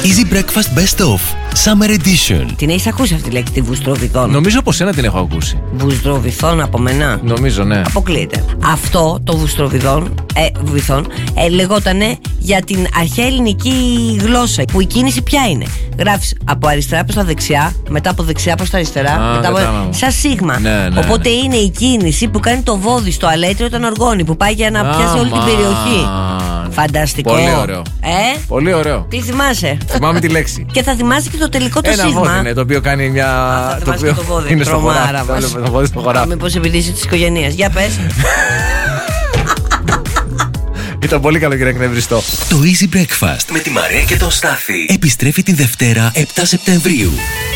Easy Breakfast Best Of Summer Edition. Την έχεις ακούσει αυτή τη λέξη, τη βουστροβιθόν? Νομίζω πως ένα την έχω ακούσει. Βουστροβιθόν από μένα? Νομίζω, ναι. Αποκλείεται. Αυτό το βουστροβιθόν λεγότανε για την αρχαία ελληνική γλώσσα. Που η κίνηση ποια είναι? Γράφεις από αριστερά προς τα δεξιά, μετά από δεξιά προς τα αριστερά, σαν σίγμα. Ναι. Οπότε είναι η κίνηση που κάνει το βόδι στο αλέτριο όταν οργώνει, που πάει για να πιάσει όλη την περιοχή. Φανταστικό. Πολύ ωραίο. Πολύ ωραίο. Τι θυμάσαι? Θυμάμαι τη λέξη. Και θα θυμάσαι και το τελικό το ένα σίγμα. Βόδι είναι, το οποίο κάνει μια. Θα θυμάσαι και το βόδι. Είναι στο χωράφι. Μήπως επειδή είσαι της οικογένειας? Για πες. Ήταν πολύ καλό, κύριε Εκνευριστό. Το Easy Breakfast με τη Μαρία και τον Στάθη επιστρέφει την Δευτέρα 7 Σεπτεμβρίου.